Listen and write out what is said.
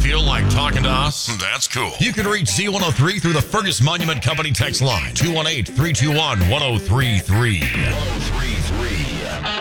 Feel like talking to us? That's cool. You can reach Z103 through the Fergus Monument Company text line, 218-321-1033.